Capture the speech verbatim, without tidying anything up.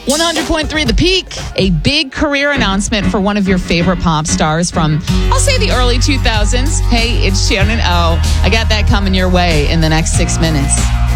one hundred point three The Peak, a big career announcement for one of your favorite pop stars from, I'll say, the early two thousands. Hey, it's Shannon O. I got that coming your way in the next six minutes.